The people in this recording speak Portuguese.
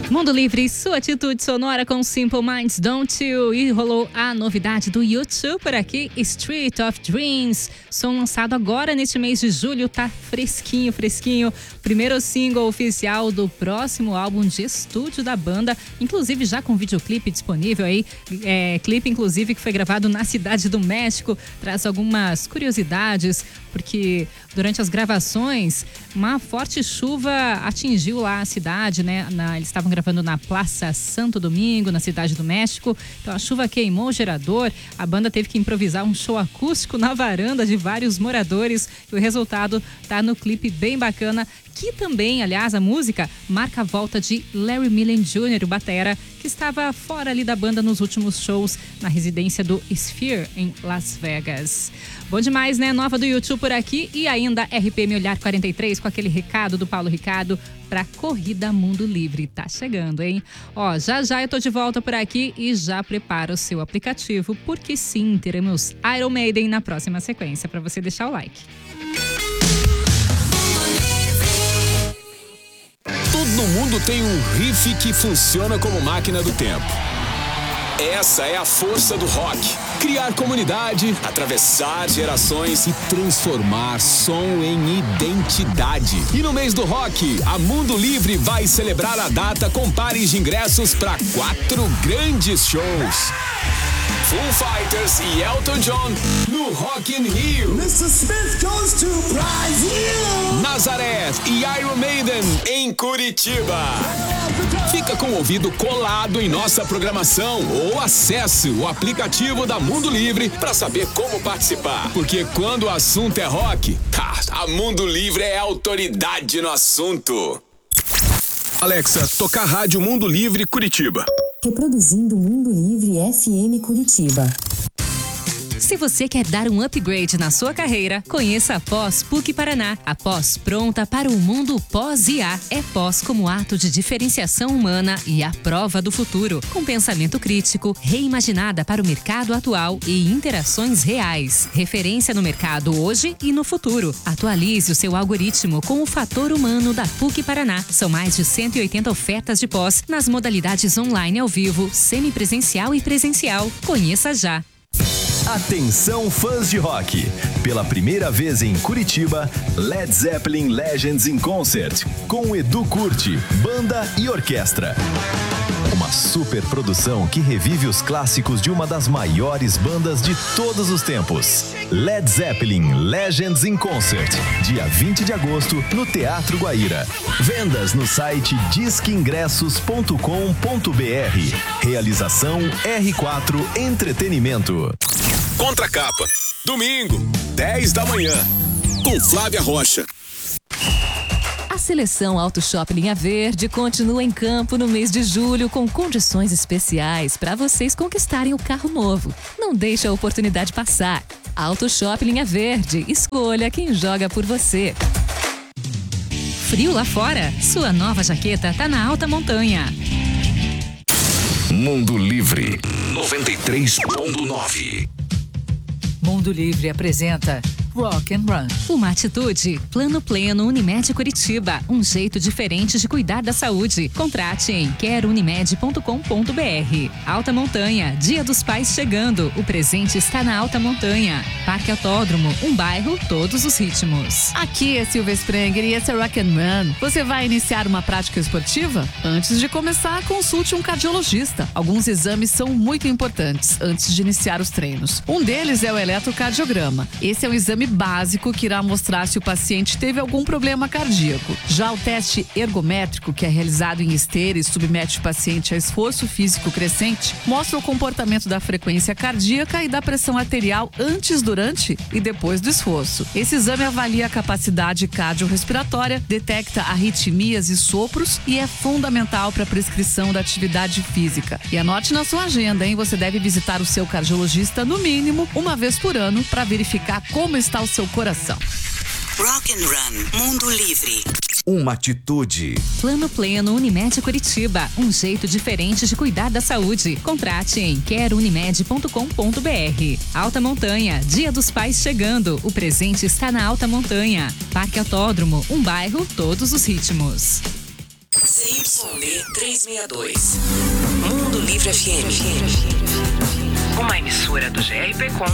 Mundo Livre, sua atitude sonora com Simple Minds, Don't You. E rolou a novidade do YouTube por aqui, Street of Dreams. Som lançado agora neste mês de julho, tá fresquinho, fresquinho. Primeiro single oficial do próximo álbum de estúdio da banda, inclusive já com videoclipe disponível aí. Clipe, inclusive, que foi gravado na Cidade do México. Traz algumas curiosidades, porque durante as gravações, uma forte chuva atingiu lá a cidade, né? Eles estavam gravando na Praça Santo Domingo, na Cidade do México. Então a chuva queimou o gerador, a banda teve que improvisar um show acústico na varanda de vários moradores e o resultado tá no clipe bem bacana, que também, aliás, a música marca a volta de Larry Millen Jr., o batera, que estava fora ali da banda nos últimos shows na residência do Sphere, em Las Vegas. Bom demais, né? Nova do YouTube por aqui e ainda RPM Olhar 43 com aquele recado do Paulo Ricardo pra Corrida Mundo Livre. Tá chegando, hein? Ó, já eu tô de volta por aqui e já prepara o seu aplicativo, porque sim, teremos Iron Maiden na próxima sequência, pra você deixar o like. Todo mundo tem um riff que funciona como máquina do tempo. Essa é a força do rock. Criar comunidade, atravessar gerações e transformar som em identidade. E no mês do rock, a Mundo Livre vai celebrar a data com pares de ingressos para 4 grandes shows. Foo Fighters e Elton John no Rock in Rio. Mr. Smith goes to Brazil. Nazareth e Iron Maiden em Curitiba. Fica com o ouvido colado em nossa programação ou acesse o aplicativo da Mundo Livre para saber como participar. Porque quando o assunto é rock, a Mundo Livre é autoridade no assunto. Alexa, tocar Rádio Mundo Livre Curitiba. Reproduzindo Mundo Livre FM Curitiba. Se você quer dar um upgrade na sua carreira, conheça a Pós PUC Paraná. A Pós pronta para o mundo pós-IA. É pós como ato de diferenciação humana e a prova do futuro. Com pensamento crítico, reimaginada para o mercado atual e interações reais. Referência no mercado hoje e no futuro. Atualize o seu algoritmo com o fator humano da PUC Paraná. São mais de 180 ofertas de pós nas modalidades online ao vivo, semipresencial e presencial. Conheça já. Atenção, fãs de rock! Pela primeira vez em Curitiba, Led Zeppelin Legends in Concert, com Edu Curti, banda e orquestra. Uma super produção que revive os clássicos de uma das maiores bandas de todos os tempos. Led Zeppelin Legends in Concert, dia 20 de agosto, no Teatro Guaíra. Vendas no site disqueingressos.com.br. Realização R4 Entretenimento. Contracapa, domingo, 10 da manhã, com Flávia Rocha. A seleção Auto Shop Linha Verde continua em campo no mês de julho com condições especiais para vocês conquistarem o carro novo. Não deixe a oportunidade passar. Auto Shop Linha Verde, escolha quem joga por você. Frio lá fora? Sua nova jaqueta tá na Alta Montanha. Mundo Livre 93.9. Mundo Livre apresenta Rock and Run. Uma atitude, Plano Pleno Unimed Curitiba, um jeito diferente de cuidar da saúde. Contrate em querounimed.com.br. Alta Montanha, Dia dos Pais chegando, o presente está na Alta Montanha. Parque Autódromo, um bairro, todos os ritmos. Aqui é Silvia Sprenger e esse é Rock and Run. Você vai iniciar uma prática esportiva? Antes de começar, consulte um cardiologista. Alguns exames são muito importantes antes de iniciar os treinos. Um deles é o eletrocardiograma. Esse é um exame básico que irá mostrar se o paciente teve algum problema cardíaco. Já o teste ergométrico, que é realizado em esteira e submete o paciente a esforço físico crescente, mostra o comportamento da frequência cardíaca e da pressão arterial antes, durante e depois do esforço. Esse exame avalia a capacidade cardiorrespiratória, detecta arritmias e sopros e é fundamental para a prescrição da atividade física. E anote na sua agenda, hein? Você deve visitar o seu cardiologista no mínimo uma vez por ano para verificar como está o seu coração. Rock and Run, Mundo Livre. Uma atitude. Plano Pleno Unimed Curitiba, um jeito diferente de cuidar da saúde. Contrate em querounimed.com.br. Alta Montanha, Dia dos Pais chegando, o presente está na Alta Montanha. Parque Autódromo, um bairro, todos os ritmos. CY Fondê 362. Mundo Livre FM. Uma emissora do GRP Com